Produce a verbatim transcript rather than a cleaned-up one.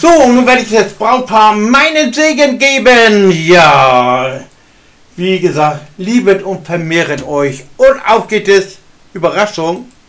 So, nun werde ich das Brautpaar meinen Segen geben. Ja, wie gesagt, liebet und vermehret euch. Und auf geht es. Überraschung.